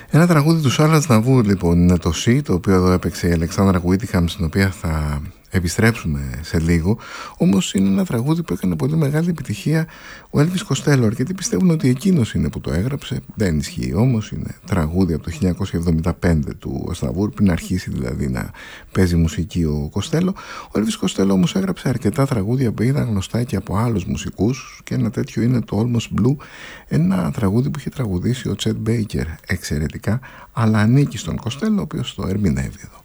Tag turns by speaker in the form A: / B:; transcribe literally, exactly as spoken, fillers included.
A: Ένα τραγούδι του Σάρλ Αznavour λοιπόν είναι το «Σι», το οποίο εδώ έπαιξε η Αλεξάνδρα Γουίτιχαμ, στην οποία θα επιστρέψουμε σε λίγο. Όμως είναι ένα τραγούδι που έκανε πολύ μεγάλη επιτυχία ο Έλβις Κοστέλο. Αρκετοί πιστεύουν ότι εκείνος είναι που το έγραψε. Δεν ισχύει όμως, είναι τραγούδι από το χίλια εννιακόσια εβδομήντα πέντε του Αznavour, πριν αρχίσει δηλαδή να παίζει μουσική ο Κοστέλο. Ο Έλβις Κοστέλο όμως έγραψε αρκετά τραγούδια που ήταν γνωστά και από άλλους μουσικούς, και ένα τέτοιο είναι το Almost Blue, ένα τραγούδι που είχε τραγουδήσει ο Τσέτ Μπέικερ εξαιρετικά, αλλά ανήκει στον Κοστέλο, ο οποίος το ερμηνεύει εδώ.